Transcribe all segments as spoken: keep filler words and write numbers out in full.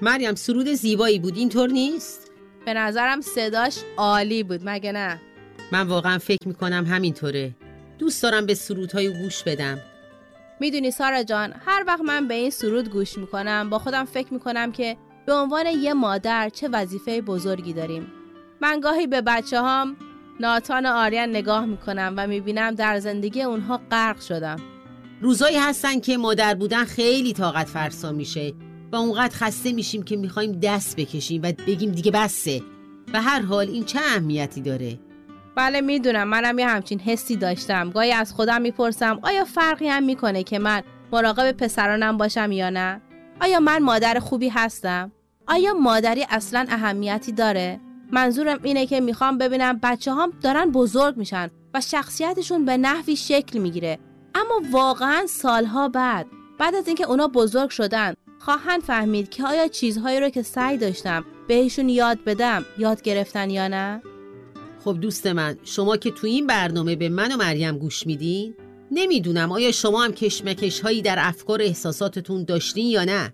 مریم سرود زیبایی بود، اینطور نیست؟ به نظرم صداش عالی بود، مگه نه؟ من واقعا فکر میکنم همینطوره. دوست دارم به سرودهای گوش بدم. میدونی سارا جان، هر وقت من به این سرود گوش میکنم با خودم فکر میکنم که به عنوان یه مادر چه وظیفه بزرگی داریم. من گاهی به بچه هام ناتان و آریان نگاه میکنم و میبینم در زندگی اونها غرق شدم. روزایی هستن که مادر بودن خیلی طاقت فرسا میشه و اونقدر خسته میشیم که میخوایم دست بکشیم و بگیم دیگه بسه. به هر حال این چه اهمیتی داره؟ بله میدونم، منم یه همچین حسی داشتم. گاهی از خودم میپرسم آیا فرقی هم میکنه که من مراقب پسرانم باشم یا نه؟ آیا من مادر خوبی هستم؟ آیا مادری اصلا اهمیتی داره؟ منظورم اینه که میخوام ببینم بچه هام دارن بزرگ میشن و شخصیتشون به نحوی شکل میگیره، اما واقعا سالها بعد بعد از اینکه اونا بزرگ شدن خواهند فهمید که آیا چیزهایی رو که سعی داشتم بهشون یاد بدم یاد گرفتن یا نه؟ خب دوست من، شما که تو این برنامه به من و مریم گوش میدین، نمیدونم آیا شما هم کشمکش هایی در افکار احساساتتون داشتین یا نه؟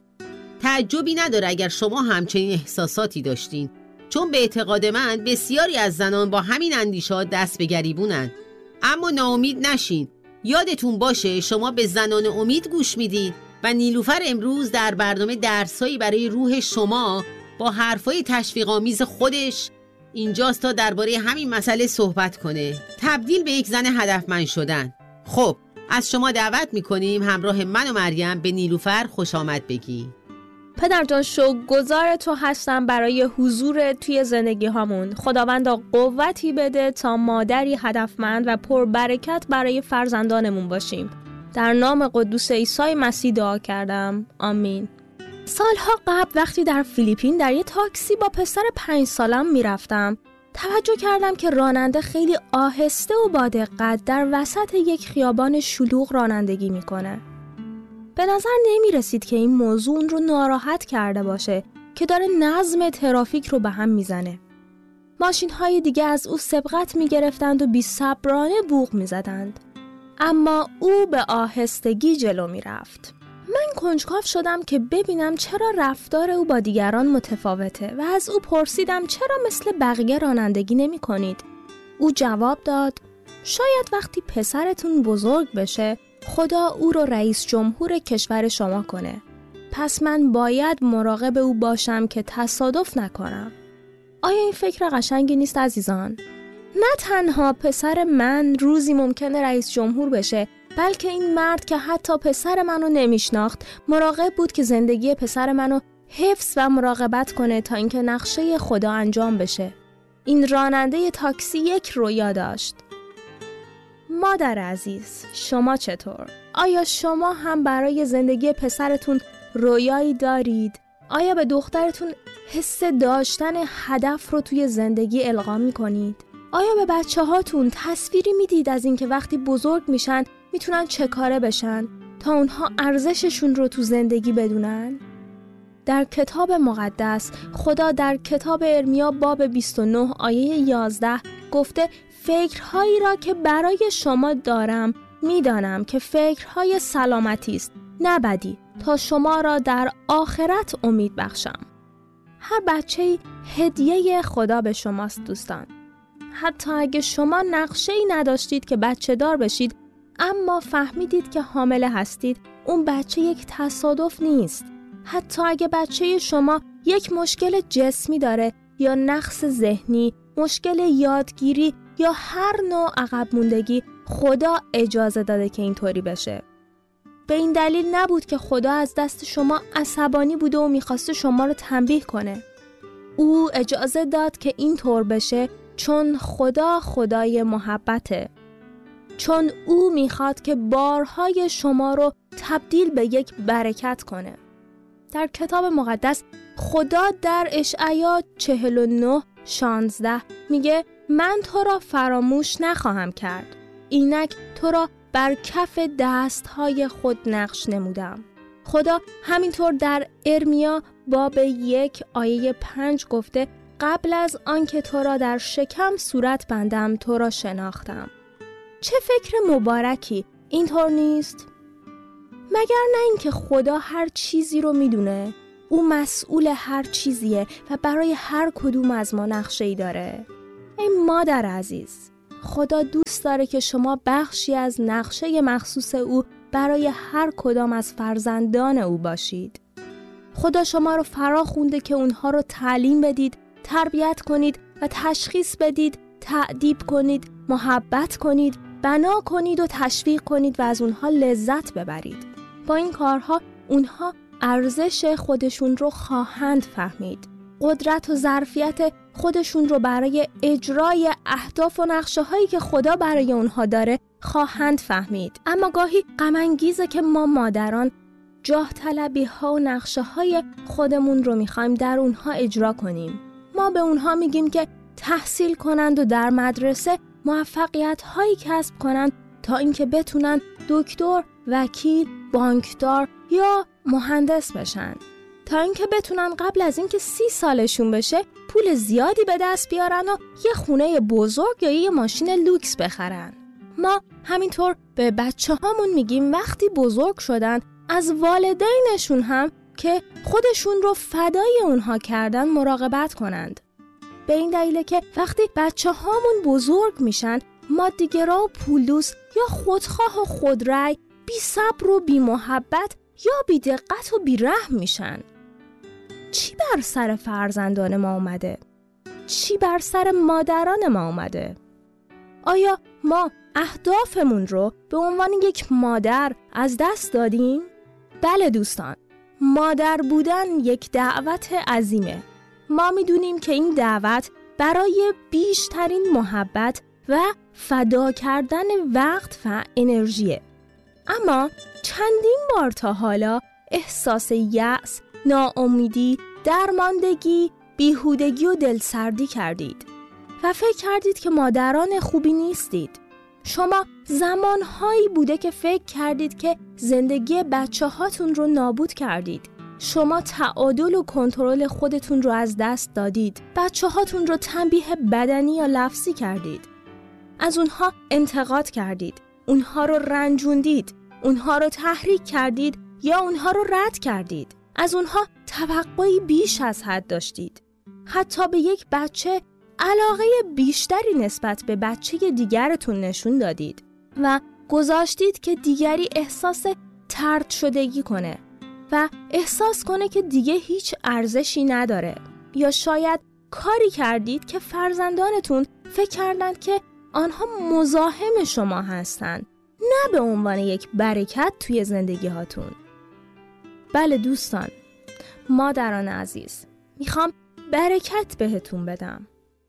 تعجبی نداره اگر شما همچنین احساساتی داشتین، چون به اعتقاد من بسیاری از زنان با همین اندیشه‌ها دست به گریبونن. اما ناامید نشین. یادتون باشه شما به زنان امید گوش میدید و نیلوفر امروز در برنامه درسایی برای روح شما با حرفای تشویق‌آمیز خودش اینجاست تا درباره همین مسئله صحبت کنه، تبدیل به یک زن هدفمند شدن. خب از شما دعوت میکنیم همراه من و مریم به نیلوفر خوش آمد بگیم. پدر جان، شکرگزار تو هستم برای حضور توی زندگی هامون. خداوندا قوتی بده تا مادری هدفمند و پربرکت برای فرزندانمون باشیم. در نام قدوس عیسی مسیح دعا کردم، آمین. سالها قبل وقتی در فیلیپین در یه تاکسی با پسر پنج سالم میرفتم، توجه کردم که راننده خیلی آهسته و با دقت در وسط یک خیابان شلوغ رانندگی میکنه. به نظر نمی رسید که این موضوع اون رو ناراحت کرده باشه که داره نظم ترافیک رو به هم میزنه. ماشین های دیگه از او سبقت می گرفتند و بی صبرانه بوق می زدند. اما او به آهستگی جلو می رفت. من کنجکاو شدم که ببینم چرا رفتار او با دیگران متفاوته و از او پرسیدم چرا مثل بقیه رانندگی نمی کنید؟ او جواب داد شاید وقتی پسرتون بزرگ بشه خدا او رو رئیس جمهور کشور شما کنه. پس من باید مراقب او باشم که تصادف نکنم. آیا این فکر قشنگی نیست عزیزان؟ نه تنها پسر من روزی ممکنه رئیس جمهور بشه، بلکه این مرد که حتی پسر منو نمیشناخت مراقب بود که زندگی پسر منو حفظ و مراقبت کنه تا اینکه نقشه خدا انجام بشه. این راننده تاکسی یک رویا داشت. مادر عزیز، شما چطور؟ آیا شما هم برای زندگی پسرتون رویایی دارید؟ آیا به دخترتون حس داشتن هدف رو توی زندگی القا می‌کنید؟ آیا به بچه هاتون تصویری میدید از اینکه وقتی بزرگ میشن میتونن چه کاره بشن تا اونها ارزششون رو تو زندگی بدونن؟ در کتاب مقدس خدا در کتاب ارمیا باب بیست و نه آیه یازده گفته فکرهایی را که برای شما دارم میدانم که فکرهای سلامتی است نه بدی، تا شما را در آخرت امید بخشم. هر بچه‌ای هدیه خدا به شماست دوستان. حتی اگه شما نقشه‌ای نداشتید که بچه دار بشید اما فهمیدید که حامله هستید، اون بچه یک تصادف نیست. حتی اگه بچه شما یک مشکل جسمی داره یا نقص ذهنی، مشکل یادگیری یا هر نوع عقب موندگی، خدا اجازه داده که اینطوری بشه. به این دلیل نبود که خدا از دست شما عصبانی بوده و میخواسته شما رو تنبیه کنه. او اجازه داد که اینطور بشه چون خدا خدای محبته. چون او میخواد که بارهای شما رو تبدیل به یک برکت کنه. در کتاب مقدس خدا در اشعیا چهل و نه شانزده میگه من تو را فراموش نخواهم کرد. اینک تو را بر کف دستهای خود نقش نمودم. خدا همینطور در ارمیا باب یک آیه پنج گفته قبل از آنکه تو را در شکم صورت بندم تو را شناختم. چه فکر مبارکی، اینطور نیست؟ مگر نه اینکه خدا هر چیزی رو میدونه؟ او مسئول هر چیزیه و برای هر کدوم از ما نقشه‌ای داره. ای مادر عزیز، خدا دوست داره که شما بخشی از نقشه مخصوص او برای هر کدام از فرزندان او باشید. خدا شما رو فرا خونده که اونها رو تعلیم بدید، تربیت کنید و تشخیص بدید، تأدیب کنید، محبت کنید، بنا کنید و تشویق کنید و از اونها لذت ببرید. با این کارها اونها ارزش خودشون رو خواهند فهمید. قدرت و ظرفیت خودشون رو برای اجرای اهداف و نقشه هایی که خدا برای اونها داره خواهند فهمید. اما گاهی غم انگیزه که ما مادران جاه طلبی ها و نقشه های خودمون رو میخوایم در اونها اجرا کنیم. ما به اونها میگیم که تحصیل کنند و در مدرسه موفقیت هایی کسب کنند تا اینکه بتونن دکتر، وکیل، بانکدار یا مهندس بشن، تا اینکه بتونن قبل از اینکه سی سالشون بشه پول زیادی به دست بیارن و یه خونه بزرگ یا یه ماشین لوکس بخرن. ما همینطور به بچه هامون میگیم وقتی بزرگ شدن از والدینشون هم که خودشون رو فدای اونها کردن مراقبت کنند. به این دلیله که وقتی بچه هامون بزرگ میشن مادیگرا و پولدوس یا خودخواه و خودرأی، بی صبر و بی محبت یا بی دقت و بی رحم میشن. چی بر سر فرزندان ما اومده؟ چی بر سر مادران ما اومده؟ آیا ما اهدافمون رو به عنوان یک مادر از دست دادیم؟ بله دوستان، مادر بودن یک دعوت عظیمه. ما میدونیم که این دعوت برای بیشترین محبت و فدا کردن وقت و انرژیه. اما چندین بار تا حالا احساس یأس، ناامیدی، درماندگی، بیهودگی و دلسردی کردید و فکر کردید که مادران خوبی نیستید. شما زمانهایی بوده که فکر کردید که زندگی بچه هاتون رو نابود کردید. شما تعادل و کنترل خودتون رو از دست دادید. بچه هاتون رو تنبیه بدنی یا لفظی کردید. از اونها انتقاد کردید. اونها رو رنجوندید. اونها رو تحریک کردید یا اونها رو رد کردید. از اونها توقعی بیش از حد داشتید. حتی به یک بچه علاقه بیشتری نسبت به بچه دیگرتون نشون دادید و گذاشتید که دیگری احساس طرد شدگی کنه و احساس کنه که دیگه هیچ ارزشی نداره. یا شاید کاری کردید که فرزندانتون فکر کردند که آنها مزاحم شما هستند، نه به عنوان یک برکت توی زندگی هاتون. بله دوستان، مادران عزیز، میخوام برکت بهتون بدم.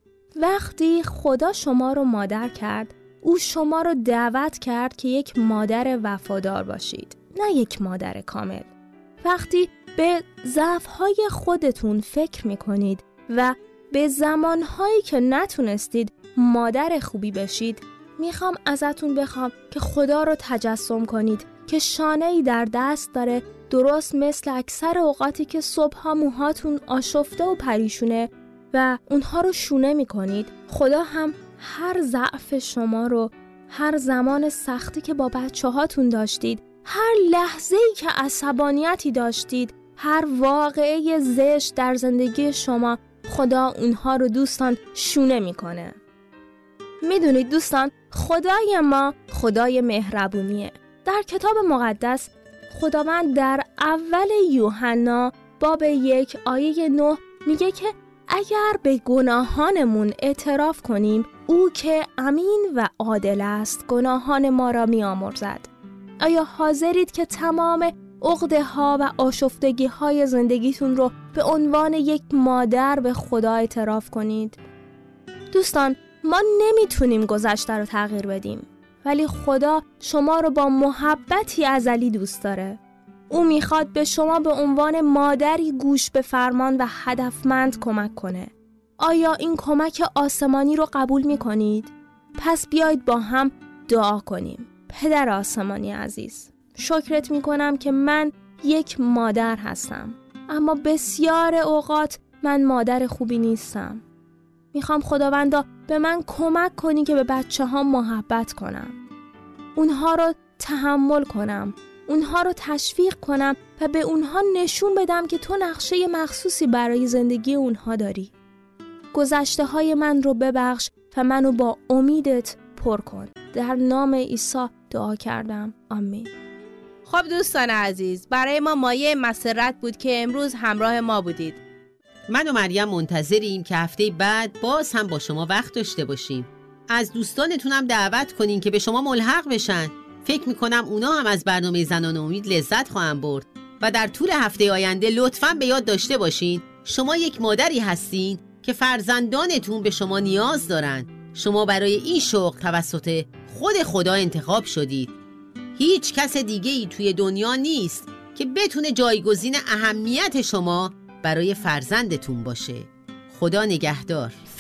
وقتی خدا شما رو مادر کرد، او شما رو دعوت کرد که یک مادر وفادار باشید، نه یک مادر کامل. وقتی به ضعف‌های خودتون فکر می‌کنید و به زمان‌هایی که نتونستید مادر خوبی بشید، میخوام ازتون بخوام که خدا رو تجسم کنید که شانه‌ای در دست داره، درست مثل اکثر اوقاتی که صبح‌ها موهاتون آشفته و پریشونه و اونها رو شونه می‌کنید. خدا هم هر ضعف شما رو، هر زمان سختی که با بچه‌هاتون داشتید، هر لحظه‌ای که عصبانیتی داشتید، هر واقعه زشت در زندگی شما، خدا اونها رو دوستان شونه میکنه. میدونید دوستان، خدای ما خدای مهربونیه. در کتاب مقدس خداوند در اول یوحنا باب یک آیه نه میگه که اگر به گناهانمون اعتراف کنیم، او که امین و عادل است گناهان ما را می‌آمرزد. آیا حاضرید که تمام عقده ها و آشفتگی های زندگیتون رو به عنوان یک مادر به خدا اعتراف کنید؟ دوستان، ما نمیتونیم گذشته رو تغییر بدیم، ولی خدا شما رو با محبتی ازلی دوست داره. او میخواد به شما به عنوان مادری گوش به فرمان و هدفمند کمک کنه. آیا این کمک آسمانی رو قبول میکنید؟ پس بیایید با هم دعا کنیم. پدر آسمانی عزیز، شکرت میکنم که من یک مادر هستم، اما بسیار اوقات من مادر خوبی نیستم. میخوام خداوندا به من کمک کنی که به بچه ها محبت کنم، اونها رو تحمل کنم، اونها رو تشویق کنم و به اونها نشون بدم که تو نقشه مخصوصی برای زندگی اونها داری. گذشته های من رو ببخش و منو با امیدت پر کن. در نام عیسی دعا کردم. آمین. خب دوستان عزیز، برای ما مایه مسرت بود که امروز همراه ما بودید. من و مریم منتظریم که هفته بعد باز هم با شما وقت داشته باشیم. از دوستانتونم دعوت کنین که به شما ملحق بشن. فکر میکنم اونا هم از برنامه زنان امید لذت خواهند برد. و در طول هفته آینده لطفاً به یاد داشته باشین شما یک مادری هستین که فرزندانتون به شما نیاز دارن. شما برای این شغل توسط خود خدا انتخاب شدید. هیچ کس دیگه ای توی دنیا نیست که بتونه جایگزین اهمیت شما برای فرزندتون باشه. خدا نگهدار.